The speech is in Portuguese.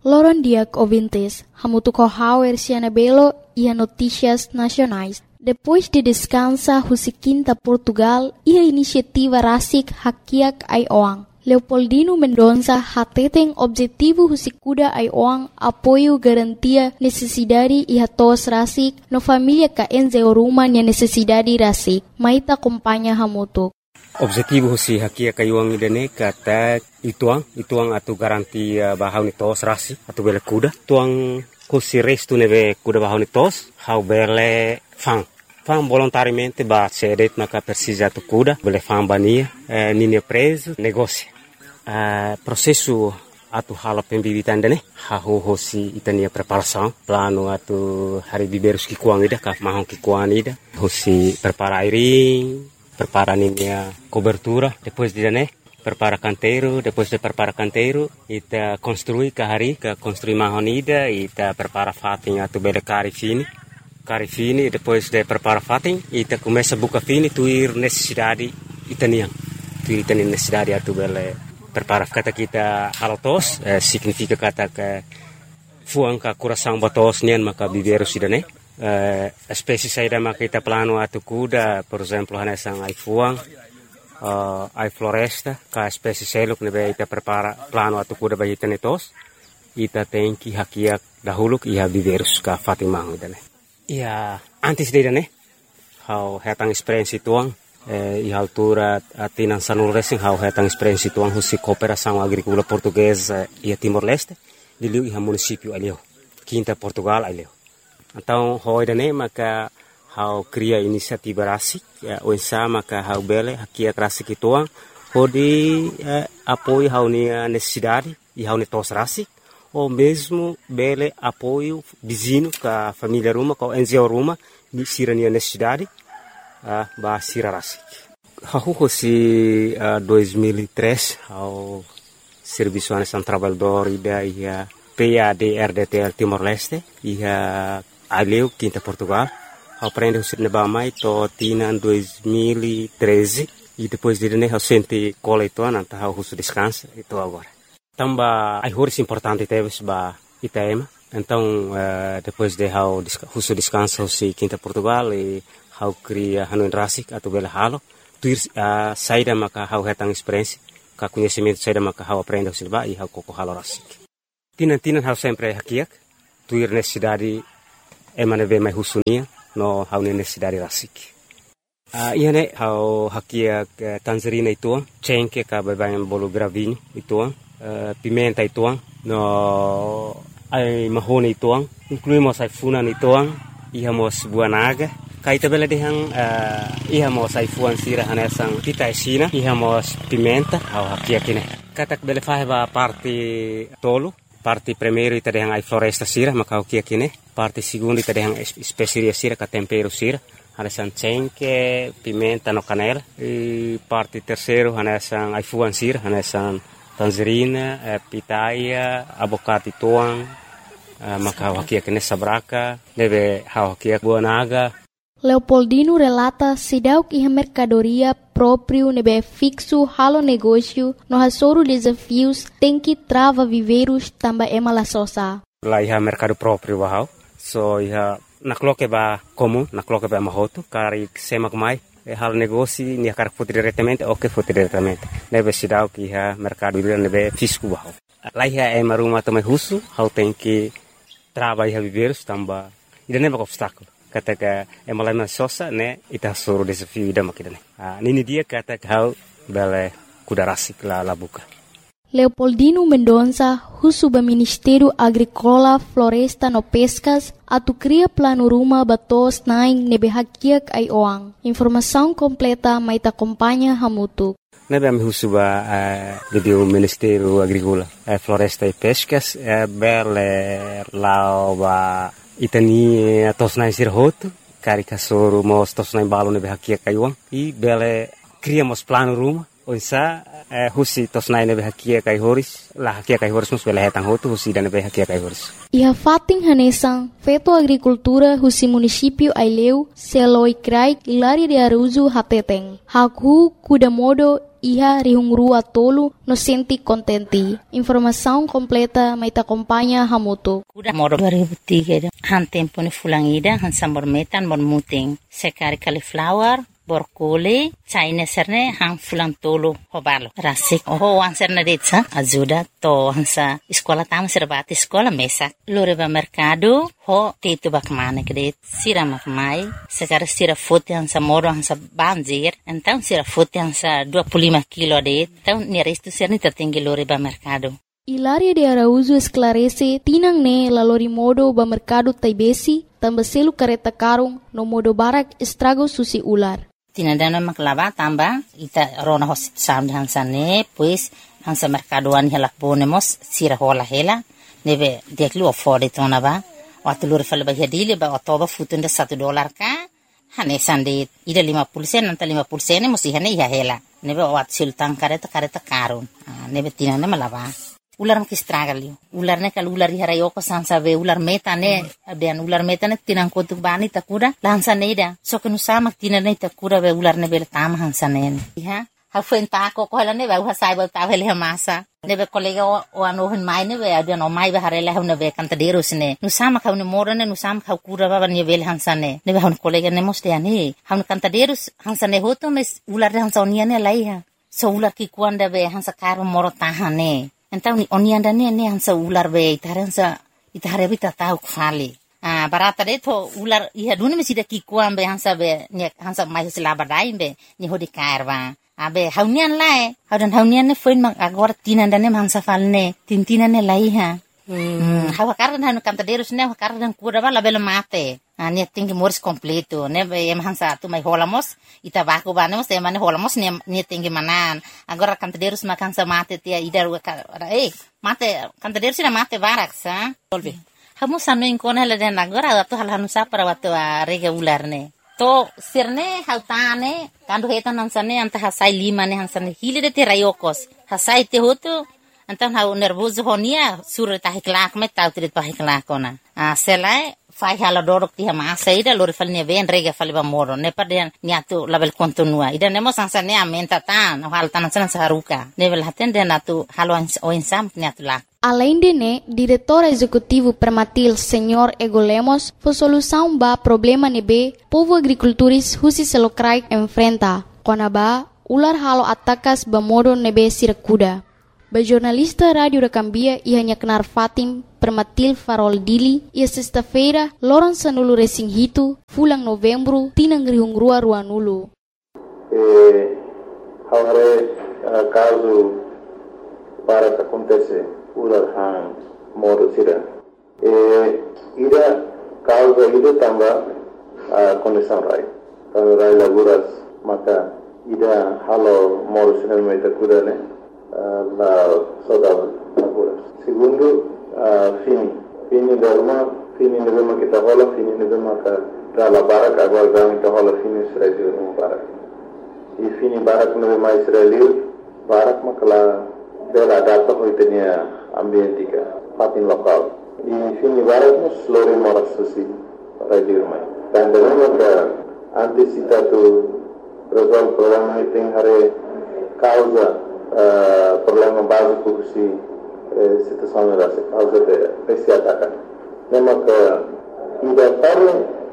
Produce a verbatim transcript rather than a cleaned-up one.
Loron Diak ouvintes, hamutu corral Erciana Belo e a notícias nacionais. Depois de descansa Husiquinta Portugal e a iniciativa Rasik Hakiak Aioang. Leopoldino Mendonça hateten objetivo Husikuda Aioang apoio garantia necessidade e hatos Rasik no família ka enzeoruma nia necessidade Rasik. Maita acompanha hamutu. Objetivo husi hakia kayuang idane kata ituang ituang atu garanti bahau ni tos rasi atu bele kuda tuang husi restu neve kuda bahau ni tos hau bele fang fang volontariamente ba cedet maka persija tu kuda bele fang bania eh, nini preso negócio eh, processo atu hala pembibitan dane hau husi itania preparação plano atu hari biberus ki kuang ida ka mahong ki kuang ida husi prepara airing prepara a cobertura, depois de né, prepara canteiro, depois de prepara canteiro, ita construi kahari, ka construi mahonida, ita prepara fatin atu bele cari fini, cari fini, depois de prepara fatin, ita começa buka fini, tuir necessidade itaniang, tuir itani necessidade atu bele prepara kata kita halotos, eh, significa kata ke fuang ka coração batos nian maka biberu sidane. Uh, espécie saída maka kita plano atu kuda, por exemplo, hanesang ai fuang, uh, ai floresta, ka espécie seluk nebe ita prepara plano atu kuda bagi tenetos, ita tenki hakiak dahuluk iha biverus ka fatimang idane. Ia antes de idane, hau hetang experiência tuang, eh, iha altura atinan sanul racing hau hetang experiência tuang husi cooperação agrícola portuguesa ia Timor-Leste, diliu iha município alio, Quinta Portugal alio. Então, hoi dane maka hau cria inisiativa rasik, o ensa maka hau bele hakia rasik ituang, hodi eh, apoio hau nia necessidade e hau netos rasik, ou mesmo bele apoio vizinho ka família ruma, ka N G O ruma, ni sira nia necessidade, uh, ba sira rasik. Hau hosi uh, dois mil e três, hau serviço anesan trabalhador ida ia P A D R D T L Timor-Leste, ia Aleu, Quinta Portugal, aprende o cinema mai to tinan dois mil e treze e depois de né eu senti cola itu nanta eu russo descansa itu agora. Tamba ai horas importante teve ba Itaema. Então uh, depois de eu russo descansa o Quinta Portugal e eu cria Hanoi Rasik atau bela halo, tuir uh, saída maka eu hetang experiência, ka conhecimento saída maka eu aprende o cinema e eu koko halo Rasik. Tinan tinan eu sempre hakiak, tuir necessidade emane ve mai husunia no hau necessidade rasik. Uh, ia ne hau hakia uh, tangerina ituang, cengke ka babayan bolo gravini ituang, uh, pimenta ituang, no ai mahone ituang, incluímos ai funan ituang, ihamos buanaga, kaita bela dehang uh, ihamos ai fuan sira hanesang pita esina, ihamos pimenta hau hakia kine. Katak bela faheba parte tolo, parte primeiro ita dehang ai floresta sira maka hakia kine. Parte segunda ita dehang especiaria sira ka tempero sira, hanesan cengke, pimenta no canela. E parte terceiro hanesan ai fuan sira, hanesan tangerina, eh, pitaya, abocado tuang, eh, maka hakia kine sabraka, deve hakia buanaga. Leopoldino relata sidauk iha mercadoria próprio nebe fixo halo negócio no hasoro desafios tem que trava viveiros tamba ema la sosa. Lá iha mercado próprio bahau. So iha nakloke ba comum, nakloke ba mahoto, kari semak mai, e hal negócio ni akar foto diretamente, ok foto diretamente. Nebe sidauk iha mercado livre nebe fisco bahau. Lá iha ema rumah também husu, hau tem que trava iha viveiros tamba, ida neba obstáculo. Kata ka emalama sosa ne ita soro desafio ida makidane. Ah, nini dia kata hau bele kuda rasik la la buka. Leopoldino Mendonça, husuba Ministério Agrícola, Floresta no Pescas, atu cria plano ruma batos naing nebe hakiak Aioang. Informação completa maita acompanha hamutu. Nebe am husuba uh, do Ministério Agrícola, uh, Floresta e Pescas, uh, bele lauba itani tosnai sirhoto, cari kasoro mos tosnai balo nebe hakia kaiuang, e bele criamos plano ruma, Onsa eh, husi tosnai nebe hakia kai horis la hakia kai horis mus bela hetang hotu husi dan nebe hakia kai horis. Ia fating hanesang feto agricultura husi município Aileu seloi krai Hilaria de Araújo hateteng. Haku kuda modo iha rihungrua tolu no senti contenti. Informação completa mai ta acompanha Hamuto. Kuda modo dua ribu tiga han tempo ni fulangida han sambor metan bon muting. Sekari cauliflower borkole China serne hang fulang tolo hobalo rasik oh wan serne detsa ajuda to hansa sekolah tama serbati sekolah mesak lore ba mercado ho tetu bak mana kedet sira mak mai sekarang sira foto hansa moro hansa banjir então sira foto hansa dua puluh lima kilo det então ni resto serni tertinggi lore ba mercado. Hilaria de Araújo esclarece tinang ne la lori modo ba mercado taibesi tambah selu kareta karung no modo barak estrago susi ular. Tinadana maklava tamba ita rona hosit sound hansane pues hansa mercadoan hela ponemos sira hola hela neve deklu afford tona ba watulur fal ba hedile ba otoba futunda satu dolar ka hane sande ida lima puluh sen nanta lima puluh sen musi hane ya hela neve wat sultan kareta kareta karun neve tinana malava ular mak istragalio ular ne kal ular hara yoko sansa ve ular meta ne abian ular meta ne tinang kotuk bani takura lansa neda so kenu sama tinane takura ve ular ne bel tam hansa ne ha ha fen ta ko ko ne ve ha sai ba ta vele masa ne ve kolega o ano hen mai ne ve abian o mai ve harela ne ve kanta deros ne nu sama ka ne morane nu sama ka kura ba ne vel hansa ne ne ve han kolega ne moste ani han kanta deros hansa ne hoto mes ular hansa onia ne lai ha so ular ki kuanda ve hansa karo moro tahane. Então ni onianda ne ne hansa ular be itaransa itare bita tau khali ah barata de to ular iha duni mesida ki kuam be hansa be ne hansa mai sila badai be ni hodi karwa abe haunian lae haudan haunian ne foin mang agora tinanda ne hansa falne tintina ne lai ha hmm hawa kardan hanu kanta derus ne hawa kardan kura bala bela mate ah ne tingi moris completo ne be em hansa tu mai holamos ita baku banemos te mane holamos ne ne tingi manan agora kanta derus makan sa mate tia idar eh mate kanta derus na mate barak sa volve hamu sanu inkona le den agora atu hal hanu sa para watu rega ular ne to sirne hautane kandu hetan hansane anta hasai lima ne hansane hile de te rayokos hasai te hotu Então, hau nervoso honia, sura tahi kelak me tau tidak tahi kelak kona. Ah, selai fai hala dorok tiha masa ida lori fal ne ven rega fal ba moro ne paden niatu label kontinua ida nemo sansa ne amenta tan hal tan san saruka nevel haten de natu halo o insam niatu la. Além de né, diretor executivo Permatil, senhor Ego Lemos, foi solução ba problema nebe povo agricultores husi selokrai enfrenta. Kona ba ular halo atakas ba modo nebe sirakuda. Ba jornalista Radio da Cambia ia hanya kenar Fatim Permatil Farol Dili ia sexta-feira loron sanulu racing hitu fulang novembro tinang rihungrua ruanulu. Eh, haware uh, caso para que acontece ular han modo sira. Eh, ida causa ida tamba uh, condição rai. Kalau rai laguras maka ida halo modo sira meta kuda ne. La saudade agora. Segundo, uh, fini. Fini darma, fini nebema kita hola, fini nebema ka rala barak agora gami kita hola fini Israel no barak. E fini barak nebema Israel, barak makala bela data hoitenia ambientika, fatin lokal. E fini barak no slore moras susi radio mai. Dan nebema ka antisipatu resolve problema iting hare causa Uh, problema básico que se eh, situação era causa de esse ataque. Lembra que ida para